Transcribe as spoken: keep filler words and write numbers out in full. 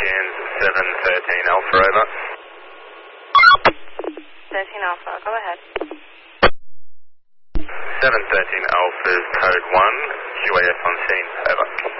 Cairns seven thirteen Alpha, over. thirteen Alpha, go ahead. seven thirteen Alpha's code one, Q A S on scene, over.